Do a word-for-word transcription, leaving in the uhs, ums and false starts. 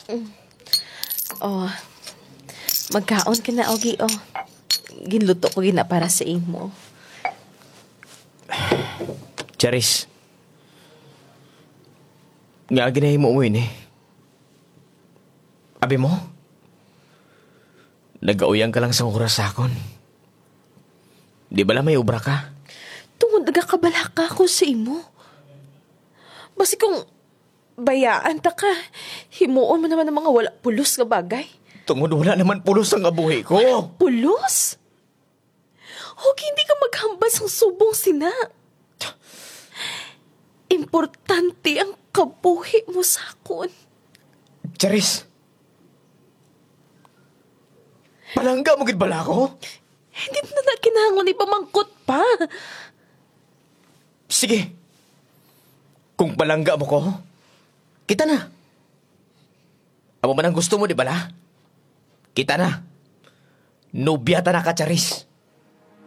Oh, magkaon ka na, Ogi, oh. Ginluto ko gina para sa imo. Charis. Nga ginahin mo umuwi ni. Abi mo? Nag-auyang ka lang sa oras sa akon. Di bala may ubra ka? Tungod nagakabala ka ako sa imo. Basi kung bayaan ta ka, himuon mo naman ng mga wala pulos nga bagay. Tungod wala naman pulos ang abuhi ko. Pulos? Huwag hindi ka maghambas ng subong sina. Importante ang kabuhi mo sa akon. Charis. Palangga mo gid bala ko? Hindi na na kinahanglan ipamangkot pa. Sige. Kung palangga mo ko, kita na. Amo man ang gusto mo, di bala? Kita na. Nobyata na ka, Charis.